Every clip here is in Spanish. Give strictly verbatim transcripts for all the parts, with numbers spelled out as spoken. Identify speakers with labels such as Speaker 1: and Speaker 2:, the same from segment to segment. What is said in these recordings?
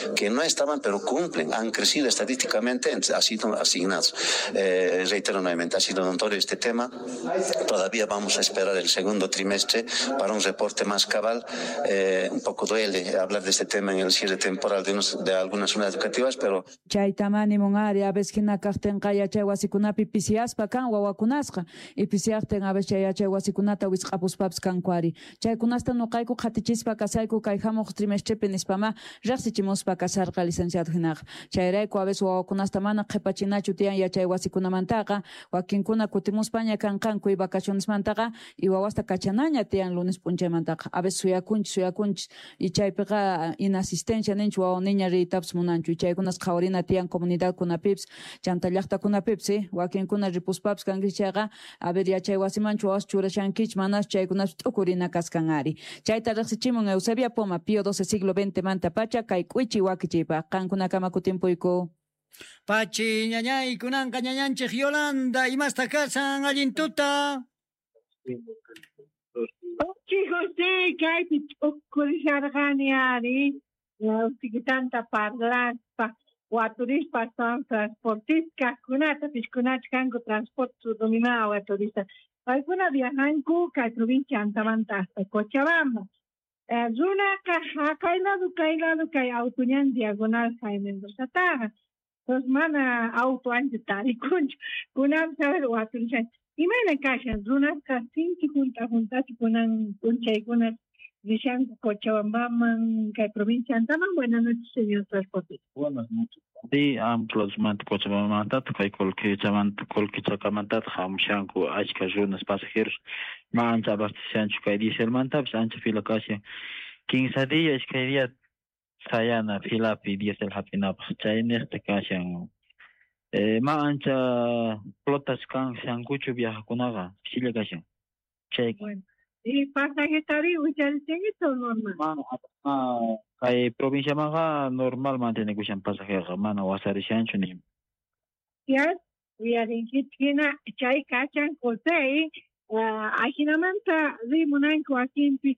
Speaker 1: que no estaban, pero cumplen, han crecido estadísticamente, han sido asignados. Eh, reitero nuevamente, ha sido notorio este tema. Todavía vamos a esperar el segundo trimestre para un reporte más cabal. Eh, un poco duele hablar de este tema en el cierre temporal de, unos, de algunas unidades educativas, pero...
Speaker 2: Chaytamani munari, a veces que na cartenca ya chay wasikunapi pisiaspa kan wawakunasqa, y pisiarten a veces chay chay wasikunata wisqapuspaps kankuari. Chaykunasta no kayku khatichispa kasayku kay hamuq trimestrepi nispama riqsichimuspa kasarqa licenciado hinaqa. Chayrayku a veces wawakunasta mana qhipachinachu tiyan yachay wasikunamantaqa, wakinkuna kutimuspaña kanqanku y vacacionesmantaqa, y wawasta kachanaña tiyan lunes punchaymantaqa. A veces suyakunchis suyakunchis y chaypiqa inasistencia ninchu wawa niña riytapas munanchu, y chaykunas qhawarina tiyan comunidad kunapips, chanta llaqtakunapips, ¿sí? Wakinkuna ripuspapas kankichayqa, a ver yachay wasimanchu wawas churashankich manas chaykunas t'ukurina kaskanari. Chayta riqsichimun Eusebia Poma, Pío doce siglo veinte manta pacha, kay k'uichi wakichaypa, qankuna kutimpuyku.
Speaker 3: Pachi ñañay kunanqa ñañanchik Yolanda imasta kasan allintuta.
Speaker 4: Pachi José kaypi t'ukurisharqani ari, utikitanta parlaspa, waturispa son transportistas kunata piskunata kanku transporte subdominado waturista. Paykuna viajanku kay provincia Antamanta hasta Cochabamba. Runaka kay lado kay lado kay autoñan diagonal Jaime Mendoza. Pues mana auto antes tarikunch kunan saber waturishan. Imana kashan runaka cinco junta junta kunan kunchay kunan Vishan Cochabamba kay provincia Antamanta. Buenas noches, señor transportista.
Speaker 5: Buenas noches. Sí, amplos mant Cochabamba kay kolki chamant kolki chakamanta hamshanku achka runas pasajeros mancha abastecianchu kay diesel mantaps ancha fila casi quince días kay día sayana filapi diesel hapinapa chay nesta kashan eh mancha flotas kan shankuchu viajakunaga silla kashan chay
Speaker 4: bueno y pasajetari uchalchenito normal
Speaker 5: mano ah kay provincia maga normal mantene kushan pasajero mana wasarishanchu ni
Speaker 4: ya viarinkitina chay kachan kosei ajinamanta rimunanku akimpi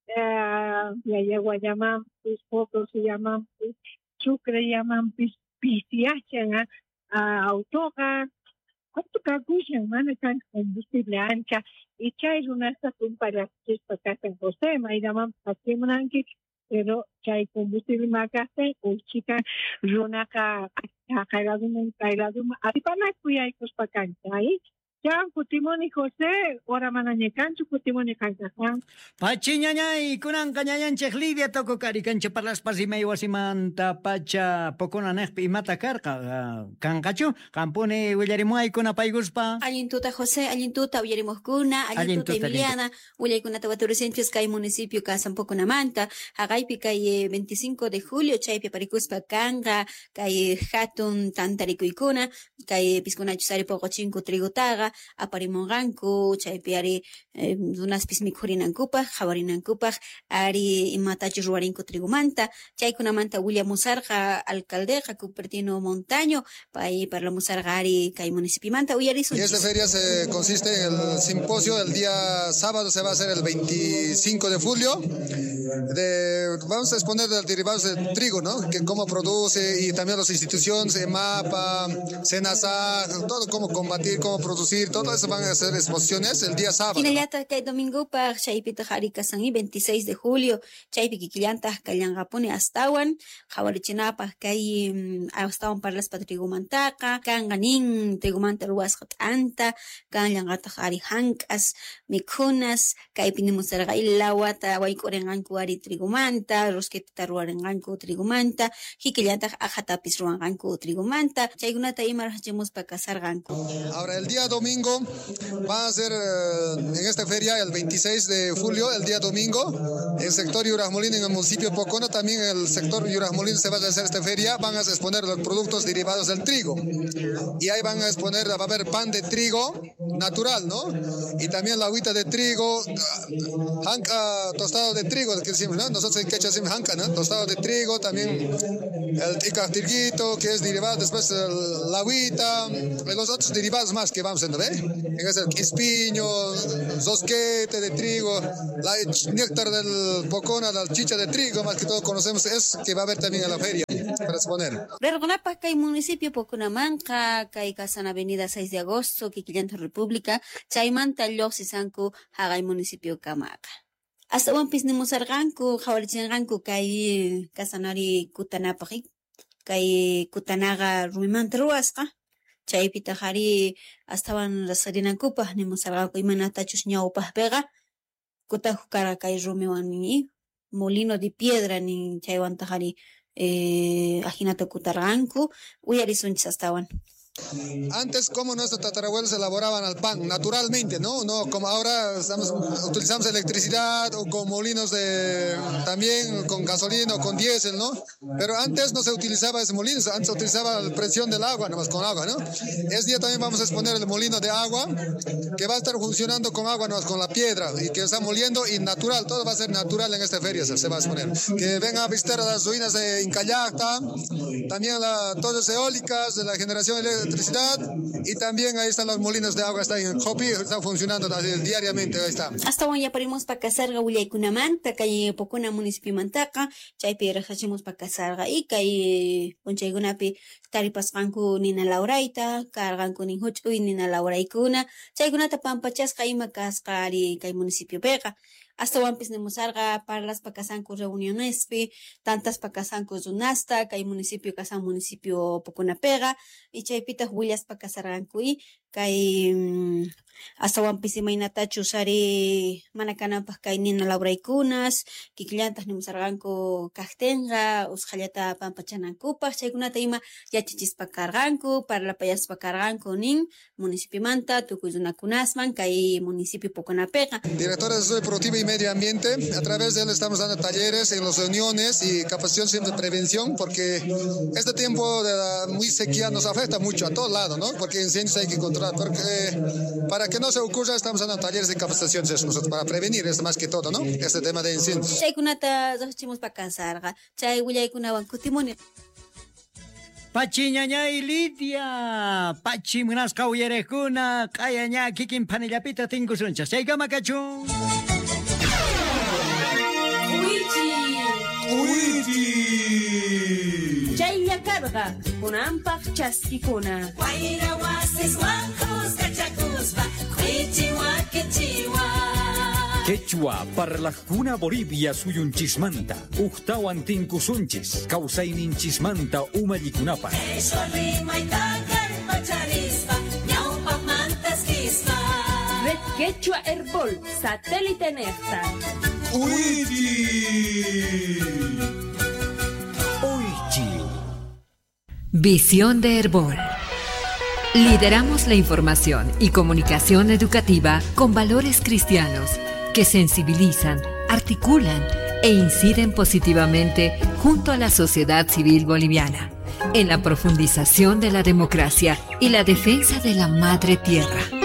Speaker 4: ya yagua llaman pues fotos se llaman sucre llaman pues pisiachan autoga cuánto cacuchan mana kan combustible ancha y chay runasta para que casa en José ma llaman pasemunanki pero chay combustible makase o chica runaka kailadum kailadum atipana kuyay kuspakancha ahí ya kutimoni José ora manañekanchu kutimoni kanchajan
Speaker 3: Pachi ñañay kunanqa ñañanchik Lidia toko karikancha parlaspas imay wasimanta pacha pokuna neqpi imata karqa kanqachu qampuni willarimuaykuna payguspa
Speaker 6: Allintuta José allintuta willarimuqkuna allintuta Emiliana willaykunata waturisenchus kay municipio Casampukunamanta haqaypi kay veinticinco de julio chaypi parikuspa kanqa kay hatun tantarikuykuna kay piskunachus ari poqochinku trigutaqa aparimunqanku chaypi ari dunaspis mikhurinankupaq hawarinankupaq ari imatachu ruwarinku trigumanta chaykunamanta willamusarqa alcaldeqa Cupertino Montaño pay parlamusarqa ari kay municipimanta uyarisunchis.
Speaker 7: Y esta feria se consiste en el simposio el día sábado, se va a hacer el veinticinco de julio. De, vamos a exponer los derivados del trigo, ¿no? Que cómo produce y también las instituciones, EMAPA, SENASA, todo cómo combatir, cómo producir, todo eso van a hacer exposiciones el día sábado.
Speaker 6: Kinallata kay domingo pa chaypita hari kasangi veintiséis de julio chaypi kikillantaj kallanqapuni astawan hawarichinapaj kay astawan parlas patrigumantaqa kanqa nin trigumanta ruwasqa t'anta kanllanqataj ari hank'as mikhunas kaypi nimusarqa ilawata wayk'urinqanku ari trigumanta rosquetita ruwarinqanku trigumanta hikillantaj ajatapis ruwanqanku trigumanta chaykunata imarhachimuspa kasarqanku.
Speaker 7: Ahora el día domingo va a ser uh, en esta feria el veintiséis de julio, el día domingo, en el sector Yurajmolín, en el municipio de Pocona, también en el sector Yurajmolín se va a hacer esta feria, van a exponer los productos derivados del trigo. Y ahí van a exponer, va a haber pan de trigo natural, ¿no? Y también la agüita de trigo, hanca, tostado de trigo, que decimos, ¿no? Nosotros en quechua decimos hanca, ¿no? Tostado de trigo, también el icactirguito, que es derivado, después el, la agüita, y los otros derivados más que vamos a ¿no ve? En ese espiño, zosquete de trigo, la néctar del Pocona, la chicha de trigo, más que todo conocemos, es que va a haber también en la feria, para exponer.
Speaker 6: Rergonapa, que hay municipio Poconamanca, que hay casa en avenida seis de agosto, que Quillanta República, Chaimanta, Llosisanco, Hagay municipio Camaca. Hasta un pisnemos arganco, jawalichenganco, que hay casanari Kutanapari, que hay Kutanaga Ruimanta Ruasca. Chaypita hari astawan rasarinakupa nimusarqaku imanatachus ñawpaq pega kutahu kara kay rumiwan ni molino de piedra ni chaywanta hari eh ajinata kutarqanku uyarisunchis astawan.
Speaker 7: Antes, como nuestros tatarabuelos elaboraban el pan naturalmente, ¿no? No como ahora estamos, utilizamos electricidad o con molinos de, también con gasolina o con diésel, ¿no? Pero antes no se utilizaba ese molino, antes se utilizaba la presión del agua, nomás con agua, ¿no? Este día también vamos a exponer el molino de agua, que va a estar funcionando con agua, nomás con la piedra, y que está moliendo y natural, todo va a ser natural en esta feria, se va a exponer. Que vengan a visitar las ruinas de Incayacta, también la, todas las eólicas de la generación eléctrica, electricidad, y también ahí están los molinos de agua, está en Jopi, están funcionando diariamente, ahí está.
Speaker 6: Hasta hoy ya parimos para casarga Ulaykunamanta, calle Pocona municipio Mantaca, chaypi rajachimos para casarga y calle Ponchaygunapi taripasqanku nina Lauraita, carganku nin huchuy nina Lauraykuna, chaykunata pampachasqa ima kasqari kay municipio pega. Hasta wampis nemusarga parlas pacasanco reunionespi, tantas pacasanco zunasta, kay municipio kasan municipio Poconapega, y chaypita huillas pacasarganku y kay um, hasta wampis imaynata chusari manakanampaj kay nina Lauraykunas, kikillantas nemusarganku kajtenga, usqallata pampachanankupaj, chaykunata ima yachichispa karganku, parlapayaspa karganku nin municipio manta, tukuyunakunasman, kay municipio Poconapega.
Speaker 7: Directora de Desarrollo Productivo y Medio Ambiente, a través de él estamos dando talleres en las reuniones y capacitación siempre de prevención, porque este tiempo de la muy sequía nos afecta mucho a todos lados, ¿no? Porque incendios hay que controlar, porque eh, para que no se ocurra estamos dando talleres de capacitación nosotros, para prevenir, es más que todo, ¿no? Este tema de incendios.
Speaker 6: Chaykunata zochimos pa kasarga, chay willaykunawan kutimuni.
Speaker 3: Pachi ñañay Lidia, Pachi munasqa uyarekuna, kaya ña kikin panillapita tinkusunchas. Chaykama kachun.
Speaker 8: Uiti. Chaylla karga, kunampaq chaskikuna. Wayra wasis wankos kachakuspa, uiti wakichiwa.
Speaker 9: Quechua parlaqkuna Bolivia suyunchismanta, uktawan tinkusunchis, kawsayninchismanta umallikunapa.
Speaker 8: Eso rimayta karpacharispa, ñawpaq mantaskispa. Red Quechua Herbol, satélite Nectar.
Speaker 9: Uiti. Uiti.
Speaker 10: Visión de Herbol. Lideramos la información y comunicación educativa con valores cristianos que sensibilizan, articulan e inciden positivamente junto a la sociedad civil boliviana en la profundización de la democracia y la defensa de la madre tierra.